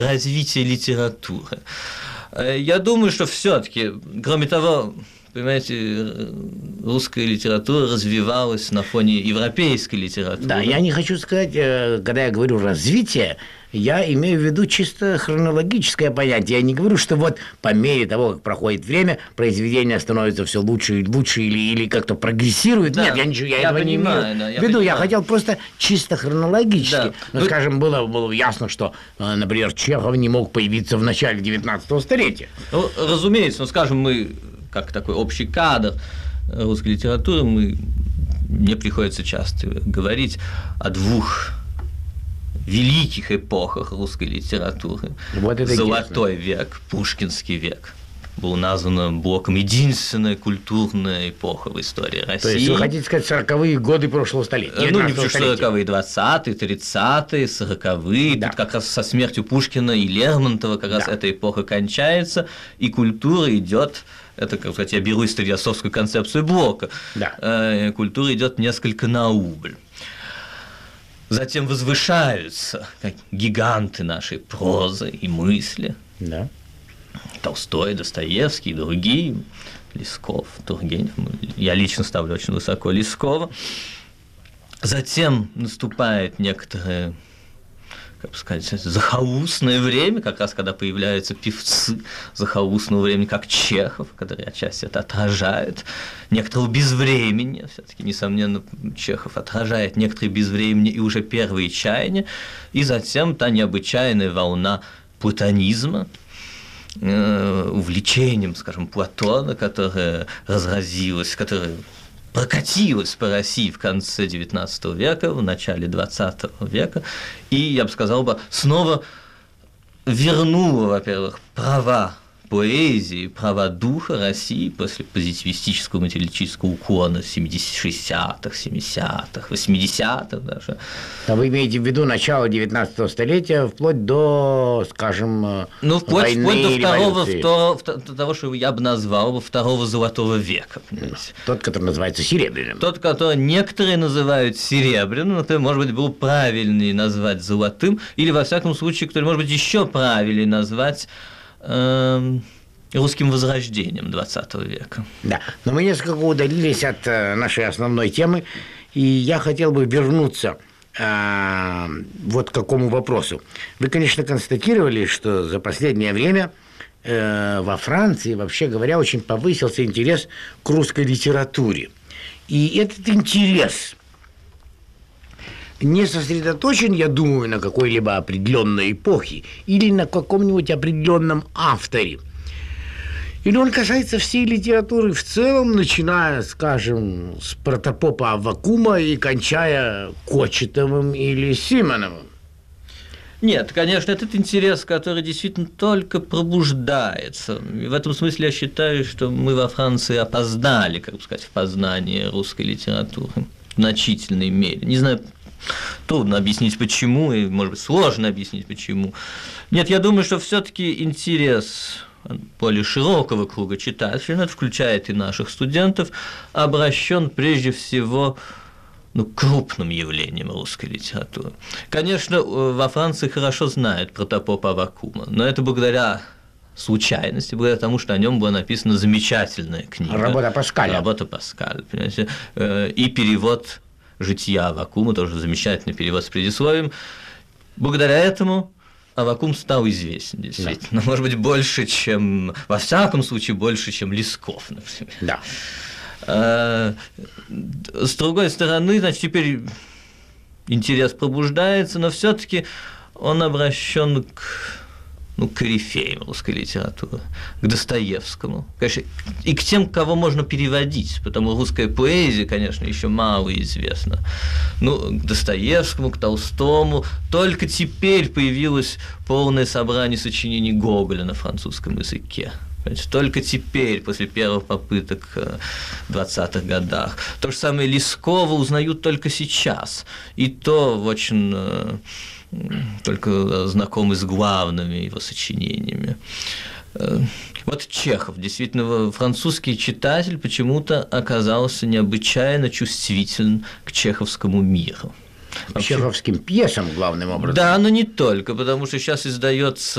развития литературы. Я думаю, что все-таки, кроме того, понимаете, русская литература развивалась на фоне европейской литературы. Да, я не хочу сказать, когда я говорю развитие, я имею в виду чисто хронологическое понятие. Я не говорю, что вот по мере того, как проходит время, произведение становится все лучше и лучше или как-то прогрессирует. Да, нет, я этого не имею в виду. Я хотел просто чисто хронологически. Да. Но, скажем, было ясно, что, например, Чехов не мог появиться в начале 19 столетия. Ну, разумеется, скажем, мы, как такой общий кадр русской литературы, мне приходится часто говорить о двух великих эпохах русской литературы. Вот это Золотой век, Пушкинский век был назван блоком единственная культурная эпоха в истории России. То есть вы хотите сказать 40-е годы прошлого столетия? Ну, не 40-е, 20-е, 30-е, 40-е. Да. Тут как раз со смертью Пушкина и Лермонтова как раз эта эпоха кончается, и культура идет. Это, как сказать, я беру историосовскую концепцию Блока. Да. Культура идет несколько на убыль. Затем возвышаются как гиганты нашей прозы и мысли. Да. Толстой, Достоевский и другие, Лесков, Тургенев. Я лично ставлю очень высоко Лескова. Затем наступает некоторое, как бы сказать, захолустное время, как раз когда появляются певцы захолустного времени, как Чехов, который отчасти это отражает, некоторого безвремени, все-таки, несомненно, Чехов отражает некоторые безвремени и уже первые чаяния, и затем та необычайная волна платонизма, увлечением, скажем, Платона, которая разразилась, которая прокатилась по России в конце XIX века, в начале XX века, и, я бы сказал, снова вернула, во-первых, права поэзии, права духа России после позитивистического материалистического уклона 60-х, 70-х, 80-х даже. А вы имеете в виду начало 19 столетия, вплоть до, скажем, вплоть до того, что я бы назвал второго золотого века. Тот, который называется серебряным. Тот, который некоторые называют серебряным, но который, может быть, был правильнее назвать золотым, или, во всяком случае, который, может быть, еще правильнее назвать русским возрождением XX века. Да, но мы несколько удалились от нашей основной темы, и я хотел бы вернуться вот к какому вопросу. Вы, конечно, констатировали, что за последнее время во Франции, вообще говоря, очень повысился интерес к русской литературе. И этот интерес не сосредоточен, я думаю, на какой-либо определенной эпохе или на каком-нибудь определенном авторе. Или он касается всей литературы в целом, начиная, скажем, с протопопа Аввакума и кончая Кочетовым или Симоновым. Нет, конечно, этот интерес, который действительно только пробуждается. И в этом смысле я считаю, что мы во Франции опоздали, как бы сказать, в познании русской литературы в значительной мере. Не знаю, трудно объяснить почему, и, может быть, сложно объяснить почему. Нет, я думаю, что все-таки интерес более широкого круга читателей, это включает и наших студентов, обращен прежде всего к крупным явлениям русской литературы. Конечно, во Франции хорошо знают протопопа Аввакума, но это благодаря случайности, благодаря тому, что о нем была написана замечательная книга. Работа Паскаля. Работа Паскаля, понимаете, и перевод «Жития Аввакума», тоже замечательный перевод с предисловием. Благодаря этому Аввакум стал известен, действительно. Да. Может быть, больше, чем, во всяком случае, больше, чем Лесков, например. Да. С другой стороны, значит, теперь интерес пробуждается, но все-таки он обращен к корифеям русской литературы, к Достоевскому, конечно, и к тем, кого можно переводить, потому русская поэзия, конечно, еще мало известна. К Достоевскому, к Толстому. Только теперь появилось полное собрание сочинений Гоголя на французском языке. Только теперь, после первых попыток в 20-х годах. То же самое Лескова узнают только сейчас, и то очень только знакомы с главными его сочинениями. Вот Чехов, действительно, французский читатель почему-то оказался необычайно чувствителен к чеховскому миру. К чеховским пьесам, главным образом. Да, но не только, потому что сейчас издается